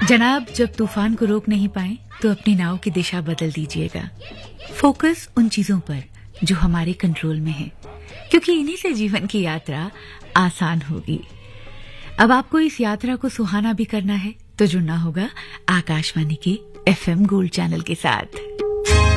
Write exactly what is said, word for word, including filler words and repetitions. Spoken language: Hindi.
जनाब, जब तूफान को रोक नहीं पाए तो अपनी नाव की दिशा बदल दीजिएगा। फोकस उन चीजों पर जो हमारे कंट्रोल में है, क्योंकि इन्हीं से जीवन की यात्रा आसान होगी। अब आपको इस यात्रा को सुहाना भी करना है तो जुड़ना होगा आकाशवाणी के एफएम गोल्ड चैनल के साथ।